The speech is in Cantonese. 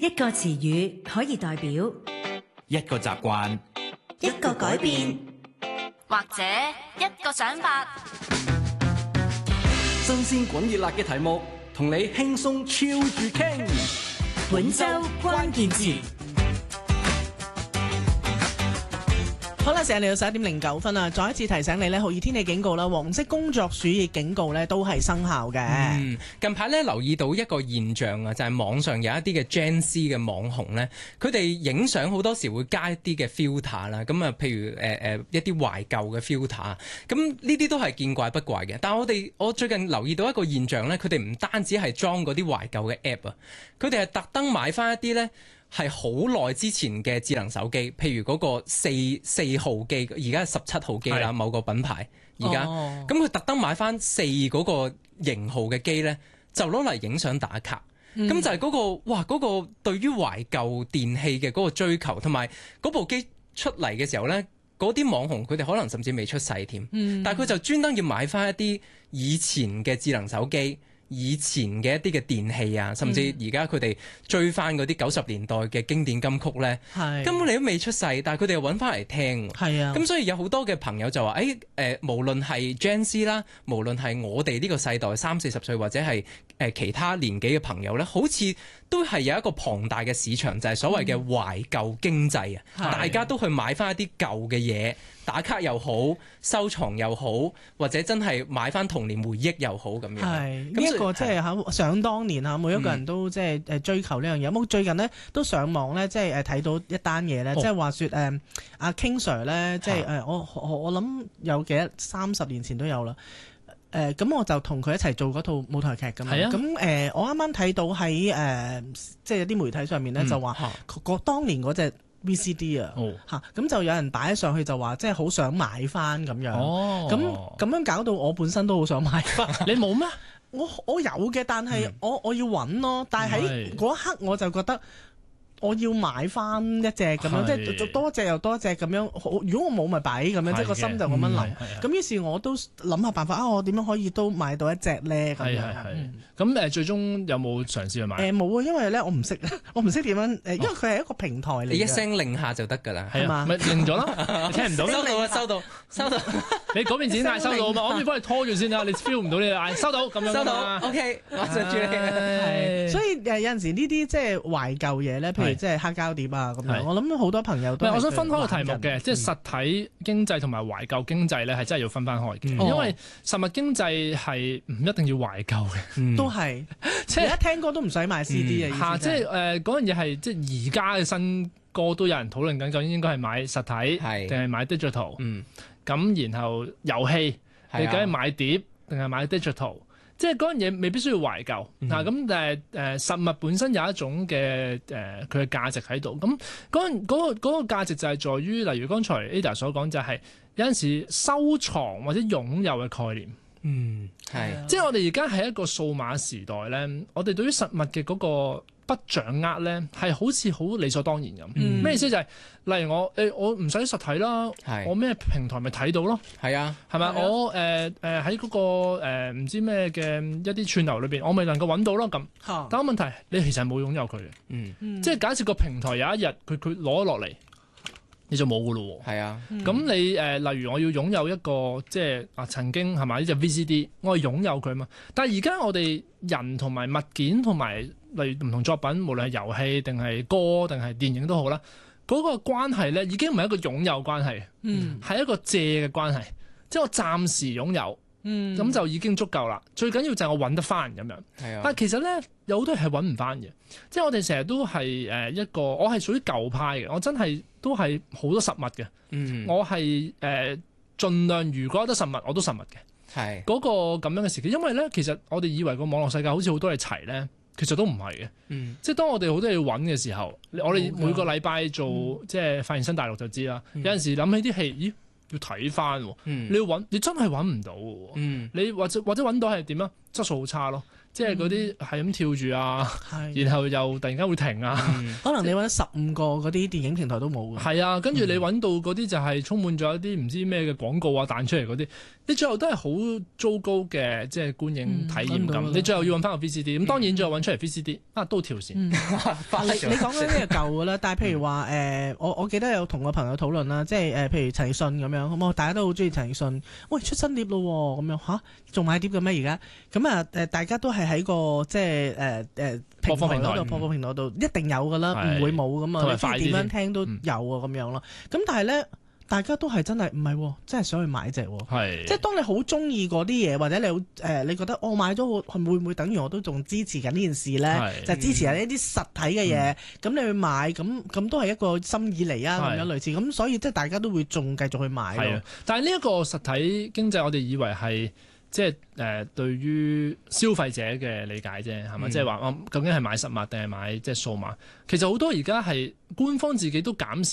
一個詞語可以代表一個習慣， 一個改變， 或者一個想法。 新鮮滾熱辣嘅題目，同你輕鬆超住傾。 本周關鍵詞。 好啦，成日嚟到11:09啦，再一次提醒你咧，酷熱天氣警告啦，黃色工作暑熱警告咧都係生效嘅。 近排咧留意到一個現象啊，就係網上有一啲嘅 Gen Z 嘅網紅咧，佢哋影相好多時會加一啲嘅 filter 啦，咁啊，譬如一啲懷舊嘅 filter，咁呢啲都係見怪不怪嘅。但係我最近留意到一個現象咧，佢哋唔單止係裝嗰啲懷舊嘅 app 啊，佢哋係特登買翻一啲咧係好耐之前嘅智能手機，譬如嗰個四號機，而家係17號機啦，某個品牌而家，咁佢特登買翻4嗰個型號嘅機咧，就攞嚟影相打卡。咁就係嗰個對於懷舊電器嘅嗰個追求，同埋嗰部機出嚟嘅時候咧，嗰啲網紅佢哋可能甚至未出世添，但係佢就專登要買翻一啲以前嘅智能手機。以前嘅一啲嘅電器啊，甚至而家佢哋追翻嗰啲90年代嘅經典金曲咧，根本你都未出世，但係佢哋又揾翻嚟聽。係啊，咁所以有好多嘅朋友就話：無論係 Gen Z 啦，無論係我哋呢個世代30-40歲或者係其他年紀嘅朋友咧，好似都係有一個龐大嘅市場，就係所謂嘅懷舊經濟啊！大家都去買翻一啲舊嘅嘢。打卡又好，收藏又好，或者真係買翻童年回憶又好咁樣。係呢一個即係想當年嚇，每一個人都即係追求呢樣嘢。咁最近呢，都上網咧，即係睇到一單嘢咧，即係話説阿 King Sir 咧，即係我諗有30年前都有啦。咁我就同佢一齊做嗰套舞台劇㗎嘛。咁我啱啱睇到喺即係有啲媒體上面咧，就話當年嗰隻VCD 啊，咁就有人擺上去就話，即係好想買翻咁樣。咁樣搞到我本身都好想買翻。 你冇咩？ 我有嘅，但係我要揾咯。但係喺嗰一刻我就覺得我要買翻一隻咁樣，即係多隻又多隻咁樣。如果我冇咪擺咁樣，即係個心就咁樣諗。咁於是我都諗下辦法我點樣可以都買到一隻咧？咁咁最終有冇嘗試去買？ 冇啊，因為咧我唔識點樣因為佢係一個平台嚟。 你一聲令下就得㗎啦， 係嘛？ 咪令咗咯，你聽唔到？ 收到。 你嗰邊自己嗌收到啊嘛，我邊幫你拖住先啊！你 feel 唔到你嗌收到咁樣。 收到 ，OK， 我就住你。 所以有陣時呢啲即係懷舊嘢咧，譬如即係黑膠碟啊咁樣，我諗好多朋友都。 我想分開個題目嘅，即係實體經濟同埋懷舊經濟咧，係真係要分翻開嘅，因為實物經濟係唔一定要懷舊嘅， 都係即係一聽歌都唔使買 CD 啊！ 即係嗰樣嘢係即係而家嘅新歌都有人討論緊，究竟應該係買實體定係買 digital？咁然後遊戲你梗係買碟定係買 digital？即係嗰樣嘢未必需要懷舊咁，但係實物本身有一種嘅佢嘅價值喺度。咁嗰個價值就係在於，例如剛才 Ada 所講，就係有陣時收藏或者擁有嘅概念。即係我哋而家係一個數碼時代咧，我哋對於實物嘅嗰個不掌握咧，係好似好理所當然咁。咩意思就係，例如我唔使實體啦，我咩平台咪睇到咯。係啊，係咪？我喺嗰個唔知咩嘅一啲串流裏邊，我咪能夠揾到咯咁。但係問題，你其實冇擁有佢嘅。即係假設個平台有一日佢攞咗落嚟，你就冇噶咯喎。係啊，咁你例如我要擁有一個即係曾經係咪呢隻 VCD，我係擁有佢嘛。但係而家我哋人同埋物件同埋例如唔同作品，無論係遊戲定係歌定係電影都好啦，嗰個關係咧已經唔係一個擁有關係，係一個借嘅關係，即係我暫時擁有。咁就已經足夠啦。最緊要就係我揾得翻咁樣。但係其實咧有好多人係揾唔翻嘅，即係我哋成日都係一個，我係屬於舊派嘅，我真係都係好多實物嘅。我係盡量如果有得實物我都實物嘅。嗰個咁樣嘅時期，因為咧其實我哋以為個網絡世界好似好多嘢齊咧，其實都唔係嘅。即係當我哋好多嘢要揾嘅時候，我哋每個禮拜做即係發現新大陸就知啦。有陣時諗起啲戲，咦？要睇翻，你要揾，你真係揾唔到嘅。你或者揾到係點啊？質素好差咯。 即係嗰啲係咁跳住啊，然後又突然間會停啊。 可能你揾15個嗰啲電影平台都冇嘅。 係啊，跟住你揾到嗰啲就係充滿咗一啲唔知咩嘅廣告啊彈出嚟嗰啲，你最後都係好糟糕嘅即係觀影體驗感。你最後要揾翻個 VCD，咁當然最後揾出嚟 VCD 都跳線。你講緊呢個舊嘅啦，但係譬如話我記得有同個朋友討論啦，即係譬如陳奕迅咁樣，咁大家都好中意陳奕迅，喂出新碟咯喎，咁樣嚇仲買碟嘅咩而家？咁啊大家都係喺個即係平台嗰度播放平台度一定有㗎啦，唔會冇咁啊，即係點樣聽都有啊咁樣咯。咁但係咧。大家都係真係唔係，真係想去買隻喎。即係當你好中意嗰啲嘢，或者你好你覺得我買咗會唔會等於我都仲支持緊呢件事咧？就支持緊呢啲實體嘅嘢，咁你去買，咁都係一個心意嚟啊，咁樣類似。咁所以即係大家都會仲繼續去買咯。 但係呢一個實體經濟，我哋以為係即係對於消費者嘅理解啫，係咪？即係話究竟係買實物定係買即係數碼？其實好多而家係官方自己都減少